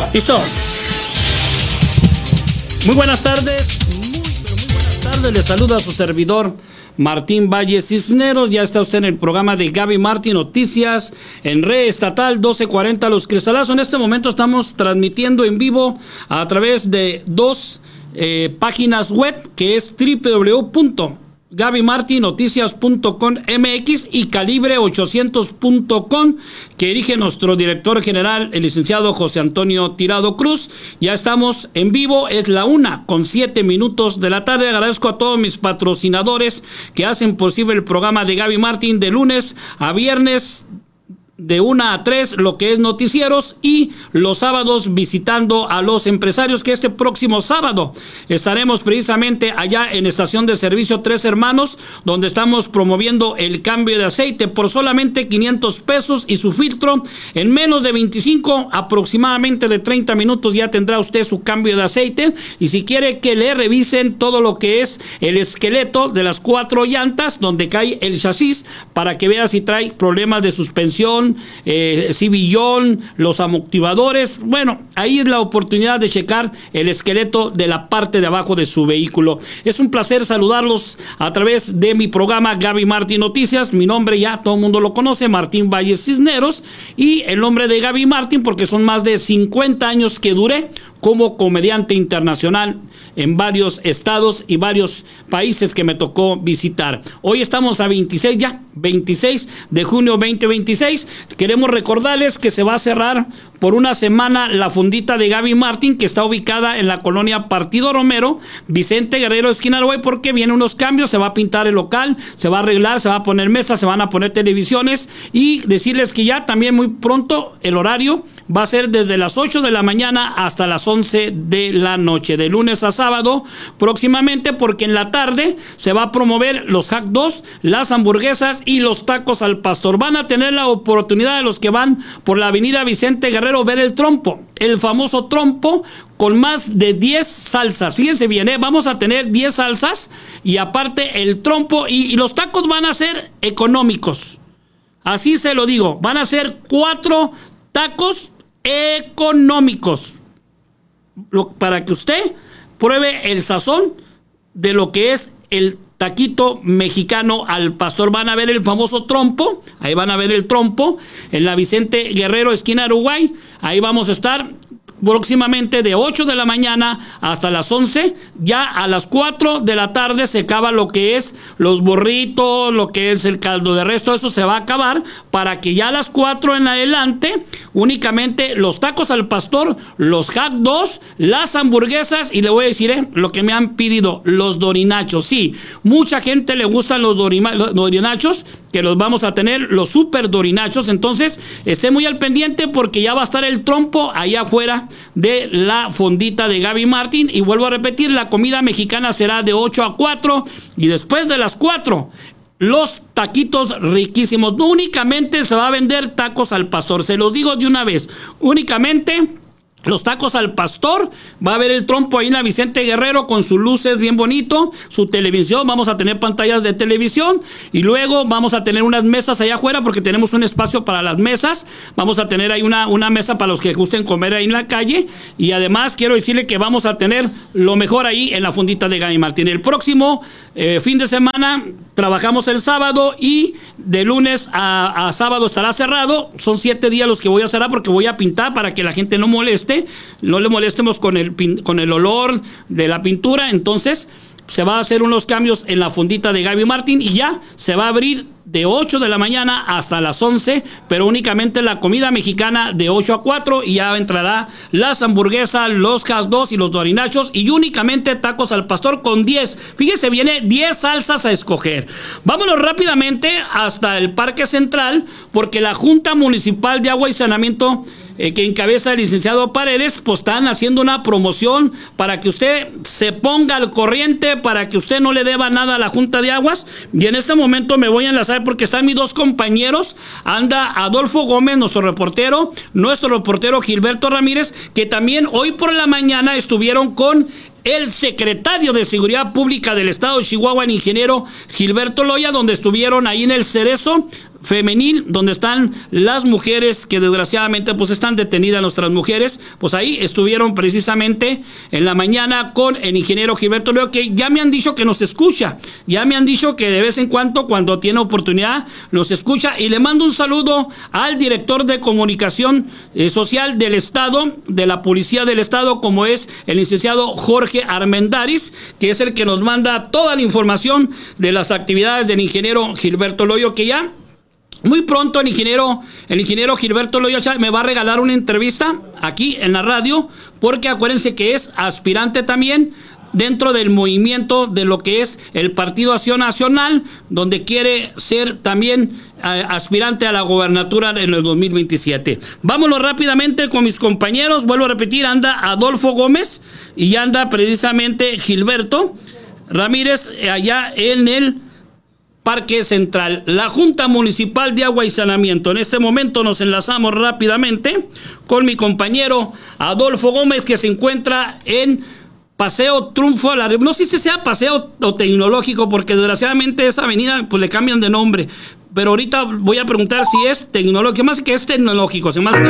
Listo. Muy buenas tardes. Muy buenas tardes. Le saluda a su servidor Martín Valle Cisneros. Ya está usted en el programa de Gaby Martín Noticias en Red Estatal 1240 Los Cristalazos. En este momento estamos transmitiendo en vivo a través de dos páginas web, que es www.gabymartinnoticias.com MX y calibre800.com, que dirige nuestro director general, el licenciado José Antonio Tirado Cruz. Ya estamos en vivo, es la 1:07 de la tarde. Agradezco a todos mis patrocinadores que hacen posible el programa de Gaby Martín de lunes a viernes, de 1 a 3, lo que es noticieros, y los sábados visitando a los empresarios, que este próximo sábado estaremos precisamente allá en Estación de Servicio Tres Hermanos, donde estamos promoviendo el cambio de aceite por solamente 500 pesos y su filtro en menos de 25, aproximadamente de 30 minutos ya tendrá usted su cambio de aceite. Y si quiere que le revisen todo lo que es el esqueleto de las 4 llantas donde cae el chasis, para que vea si trae problemas de suspensión, cibillón, los amortiguadores. Bueno, ahí es la oportunidad de checar el esqueleto de la parte de abajo de su vehículo. Es un placer saludarlos a través de mi programa Gaby Martín Noticias. Mi nombre ya todo el mundo lo conoce, Martín Valle Cisneros, y el nombre de Gaby Martín porque son más de 50 años que duré como comediante internacional en varios estados y varios países que me tocó visitar. Hoy estamos a 26 de junio 2026. Queremos recordarles que se va a cerrar por una semana la fondita de Gaby Martín, que está ubicada en la colonia Partido Romero, Vicente Guerrero, esquina Araguay, porque vienen unos cambios. Se va a pintar el local, se va a arreglar, se va a poner mesas, se van a poner televisiones, y decirles que ya también muy pronto el horario va a ser desde las 8 de la mañana hasta las 11 de la noche, de lunes a sábado próximamente, porque en la tarde se va a promover los hot dogs, las hamburguesas y los tacos al pastor. Van a tener la oportunidad de los que van por la avenida Vicente Guerrero ver el trompo, el famoso trompo con más de 10 salsas. Fíjense bien, vamos a tener 10 salsas y aparte el trompo, y los tacos van a ser económicos. Así se lo digo, van a ser 4 tacos económicos, para que usted pruebe el sazón de lo que es el taquito mexicano al pastor. Van a ver el famoso trompo, ahí van a ver el trompo en la Vicente Guerrero, esquina Uruguay. Ahí vamos a estar próximamente de 8 de la mañana hasta las 11. Ya a las 4 de la tarde se acaba lo que es los burritos, lo que es el caldo de res, todo eso se va a acabar, para que ya a las 4 en adelante únicamente los tacos al pastor, los hot dogs, las hamburguesas, y le voy a decir lo que me han pedido, los dorinachos. Sí, mucha gente le gustan los dorinachos, que los vamos a tener, los super dorinachos. Entonces esté muy al pendiente, porque ya va a estar el trompo allá afuera de la fondita de Gaby Martín. Y vuelvo a repetir, la comida mexicana será de 8 a 4, y después de las 4 los taquitos riquísimos. No únicamente se va a vender tacos al pastor, se los digo de una vez, únicamente los tacos al pastor. Va a haber el trompo ahí en la Vicente Guerrero con sus luces bien bonito, su televisión, vamos a tener pantallas de televisión, y luego vamos a tener unas mesas allá afuera, porque tenemos un espacio para las mesas. Vamos a tener ahí una mesa para los que gusten comer ahí en la calle, y además quiero decirle que vamos a tener lo mejor ahí en la fondita de Gaby Martín. El próximo fin de semana trabajamos el sábado, y de lunes a sábado estará cerrado. Son 7 días los que voy a cerrar, porque voy a pintar para que la gente no le molestemos con el olor de la pintura. Entonces se va a hacer unos cambios en la fondita de Gaby Martín, y ya se va a abrir de 8 de la mañana hasta las 11, pero únicamente la comida mexicana de 8 a 4, y ya entrará las hamburguesas, los hot dogs y los dorinachos, y únicamente tacos al pastor con 10. Fíjese, viene 10 salsas a escoger. Vámonos rápidamente hasta el Parque Central, porque la Junta Municipal de Agua y Saneamiento, que encabeza el licenciado Paredes, pues están haciendo una promoción para que usted se ponga al corriente, para que usted no le deba nada a la Junta de Aguas. Y en este momento me voy a enlazar, porque están mis dos compañeros. Anda Adolfo Gómez, nuestro reportero Gilberto Ramírez, que también hoy por la mañana estuvieron con el secretario de Seguridad Pública del Estado de Chihuahua, el ingeniero Gilberto Loya, donde estuvieron ahí en el Cerezo femenil, donde están las mujeres que desgraciadamente pues están detenidas, nuestras mujeres. Pues ahí estuvieron precisamente en la mañana con el ingeniero Gilberto Loya, que ya me han dicho que nos escucha, ya me han dicho que de vez en cuando tiene oportunidad nos escucha, y le mando un saludo al director de comunicación social del Estado, de la Policía del Estado, como es el licenciado Jorge Armendáriz, que es el que nos manda toda la información de las actividades del ingeniero Gilberto Loya, que ya muy pronto el ingeniero Gilberto Loya me va a regalar una entrevista aquí en la radio, porque acuérdense que es aspirante también dentro del movimiento de lo que es el Partido Acción Nacional, donde quiere ser también aspirante a la gobernatura en el 2027. Vámonos rápidamente con mis compañeros. Vuelvo a repetir, anda Adolfo Gómez y anda precisamente Gilberto Ramírez allá en el Parque Central. La Junta Municipal de Agua y Saneamiento. En este momento nos enlazamos rápidamente con mi compañero Adolfo Gómez, que se encuentra en Paseo Triunfo, no sé si sea Paseo o Tecnológico, porque desgraciadamente esa avenida pues le cambian de nombre, pero ahorita voy a preguntar si es Tecnológico, más que es Tecnológico, más que